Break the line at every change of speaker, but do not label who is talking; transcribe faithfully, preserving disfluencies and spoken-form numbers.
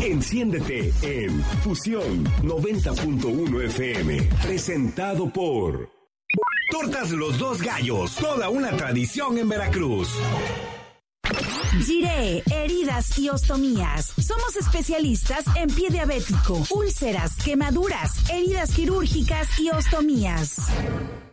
Enciéndete en Fusión noventa punto uno F M. Presentado por Tortas Los Dos Gallos. Toda una tradición en Veracruz.
Giré, heridas y ostomías. Somos especialistas en pie diabético, úlceras, quemaduras, heridas quirúrgicas y ostomías.